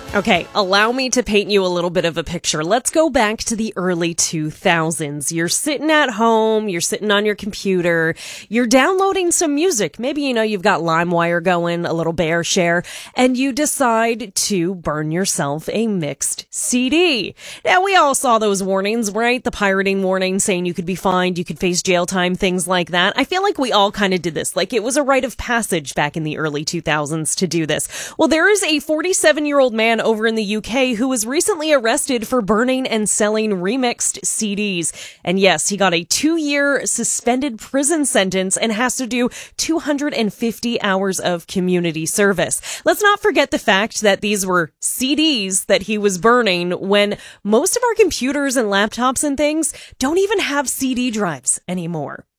Okay, allow me to paint you a little bit of a picture. Let's go back to the early 2000s. You're sitting at home, you're sitting on your computer, you're downloading some music. Maybe, you've got LimeWire going, a little BearShare, and you decide to burn yourself a mixed CD. Now, we all saw those warnings, right? The pirating warning saying you could be fined, you could face jail time, things like that. I feel like we all kind of did this. Like it was a rite of passage back in the early 2000s to do this. Well, there is a 47-year-old man over in the UK who was recently arrested for burning and selling remixed CDs. And yes, he got a 2-year suspended prison sentence and has to do 250 hours of community service. Let's not forget the fact that these were CDs that he was burning when most of our computers and laptops and things don't even have CD drives anymore.